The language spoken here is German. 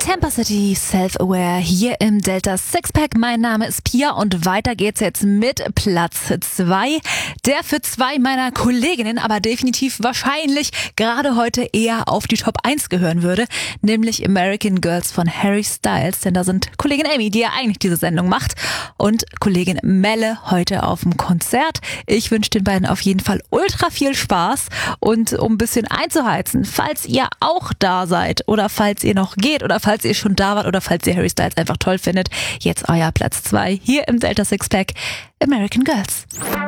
Tampa City Self-Aware hier im Delta Sixpack. Mein Name ist Pia und weiter geht's jetzt mit Platz 2, der für 2 meiner Kolleginnen aber definitiv wahrscheinlich gerade heute eher auf die Top 1 gehören würde, nämlich American Girls von Harry Styles, denn da sind Kollegin Amy, die ja eigentlich diese Sendung macht, und Kollegin Melle heute auf dem Konzert. Ich wünsche den beiden auf jeden Fall ultra viel Spaß, und um ein bisschen einzuheizen, falls ihr auch da seid oder falls ihr noch geht oder falls ihr schon da wart oder falls ihr Harry Styles einfach toll findet, jetzt euer Platz 2 hier im Delta Sixpack, American Girls.